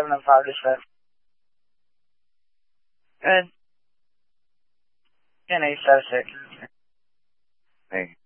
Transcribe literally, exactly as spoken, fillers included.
seven oh five dispatch. Good. ten eight status check. Hey.